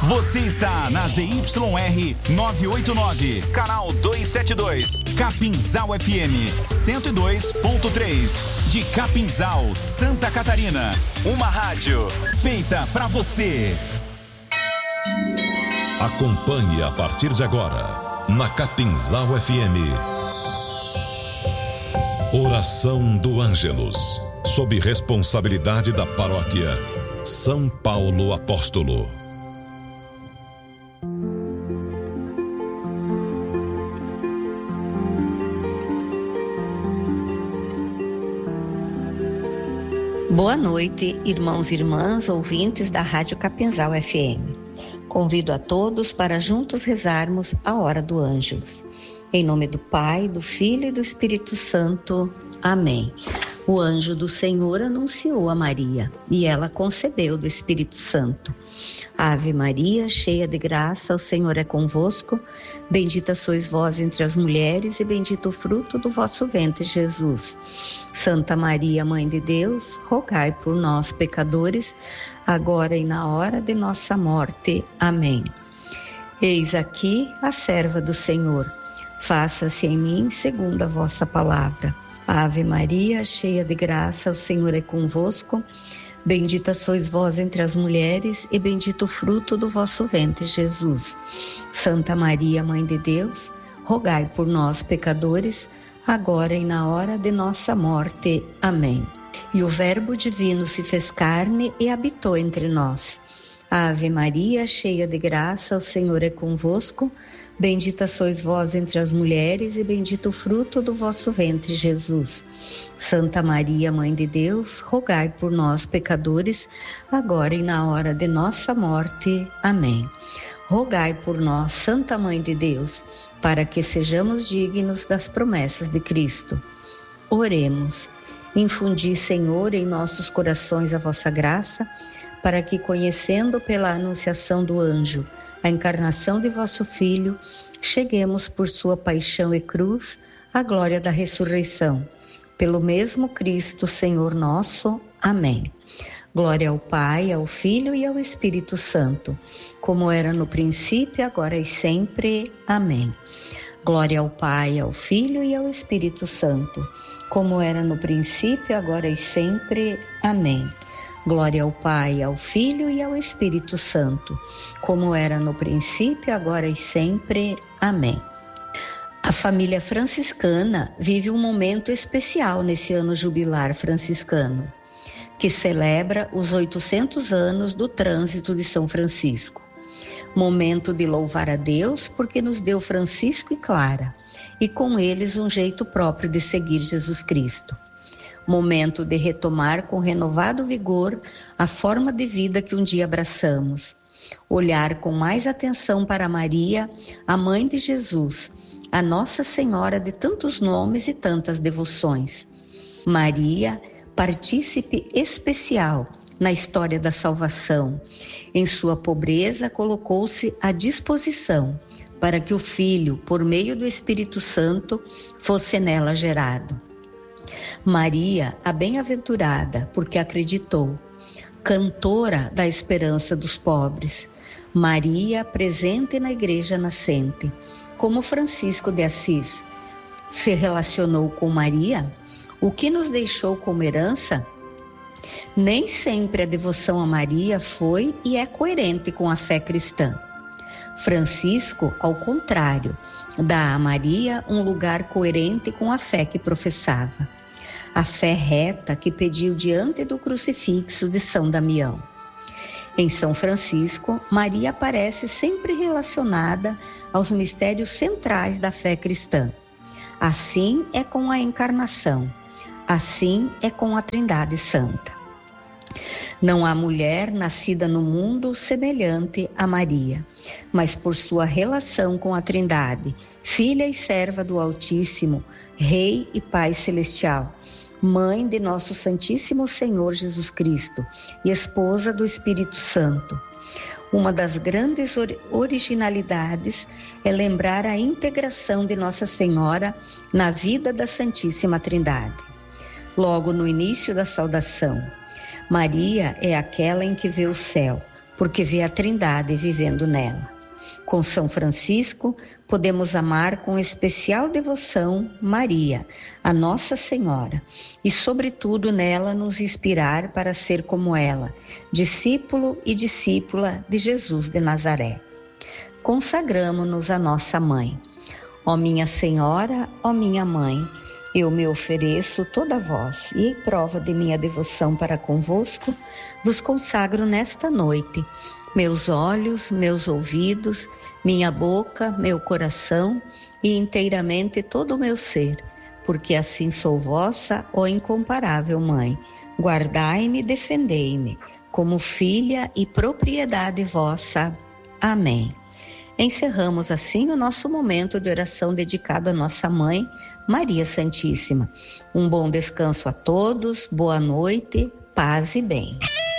Você está na ZYR 989, canal 272, Capinzal FM 102.3, de Capinzal, Santa Catarina. Uma rádio feita pra você. Acompanhe a partir de agora, na Capinzal FM, Oração do Ângelus, sob responsabilidade da paróquia São Paulo Apóstolo. Boa noite, irmãos e irmãs, ouvintes da Rádio Capinzal FM. Convido a todos para juntos rezarmos a Hora do Ângelus. Em nome do Pai, do Filho e do Espírito Santo. Amém. O anjo do Senhor anunciou a Maria, e ela concebeu do Espírito Santo. Ave Maria, cheia de graça, o Senhor é convosco. Bendita sois vós entre as mulheres, e bendito o fruto do vosso ventre, Jesus. Santa Maria, Mãe de Deus, rogai por nós, pecadores, agora e na hora de nossa morte. Amém. Eis aqui a serva do Senhor. Faça-se em mim segundo a vossa palavra. Ave Maria, cheia de graça, o Senhor é convosco. Bendita sois vós entre as mulheres, e bendito o fruto do vosso ventre, Jesus. Santa Maria, Mãe de Deus, rogai por nós, pecadores, agora e na hora de nossa morte. Amém. E o Verbo divino se fez carne e habitou entre nós. Ave Maria, cheia de graça, o Senhor é convosco. Bendita sois vós entre as mulheres, e bendito o fruto do vosso ventre, Jesus. Santa Maria, Mãe de Deus, rogai por nós, pecadores, agora e na hora de nossa morte. Amém. Rogai por nós, Santa Mãe de Deus, para que sejamos dignos das promessas de Cristo. Oremos. Infundi, Senhor, em nossos corações a vossa graça, para que, conhecendo pela anunciação do anjo a encarnação de vosso Filho, cheguemos por sua paixão e cruz à glória da ressurreição. Pelo mesmo Cristo, Senhor nosso. Amém. Glória ao Pai, ao Filho e ao Espírito Santo, como era no princípio, agora e sempre. Amém. Glória ao Pai, ao Filho e ao Espírito Santo, como era no princípio, agora e sempre. Amém. Glória ao Pai, ao Filho e ao Espírito Santo, como era no princípio, agora e sempre. Amém. A família franciscana vive um momento especial nesse ano jubilar franciscano, que celebra os 800 anos do trânsito de São Francisco. Momento de louvar a Deus porque nos deu Francisco e Clara, e com eles um jeito próprio de seguir Jesus Cristo. Momento de retomar com renovado vigor a forma de vida que um dia abraçamos. Olhar com mais atenção para Maria, a mãe de Jesus, a Nossa Senhora de tantos nomes e tantas devoções. Maria, partícipe especial na história da salvação. Em sua pobreza, colocou-se à disposição para que o Filho, por meio do Espírito Santo, fosse nela gerado. Maria, a bem-aventurada, porque acreditou, cantora da esperança dos pobres. Maria, presente na igreja nascente. Como Francisco de Assis se relacionou com Maria, o que nos deixou como herança? Nem sempre a devoção a Maria foi e é coerente com a fé cristã. Francisco, ao contrário, dá a Maria um lugar coerente com a fé que professava. A fé reta que pediu diante do crucifixo de São Damião. Em São Francisco, Maria aparece sempre relacionada aos mistérios centrais da fé cristã. Assim é com a encarnação, assim é com a Trindade Santa. Não há mulher nascida no mundo semelhante a Maria, mas por sua relação com a Trindade, filha e serva do Altíssimo, Rei e Pai Celestial, mãe de nosso Santíssimo Senhor Jesus Cristo e esposa do Espírito Santo. Uma das grandes originalidades é lembrar a integração de Nossa Senhora na vida da Santíssima Trindade. Logo no início da saudação, Maria é aquela em que vê o céu, porque vê a Trindade vivendo nela. Com São Francisco, podemos amar com especial devoção Maria, a Nossa Senhora, e sobretudo nela nos inspirar para ser como ela, discípulo e discípula de Jesus de Nazaré. Consagramo-nos a nossa mãe. Ó minha Senhora, ó minha mãe, eu me ofereço toda a vós e em prova de minha devoção para convosco, vos consagro nesta noite meus olhos, meus ouvidos, minha boca, meu coração e inteiramente todo o meu ser, porque assim sou vossa, ó incomparável Mãe. Guardai-me e defendei-me, como filha e propriedade vossa. Amém. Encerramos assim o nosso momento de oração dedicado à nossa Mãe, Maria Santíssima. Um bom descanso a todos, boa noite, paz e bem.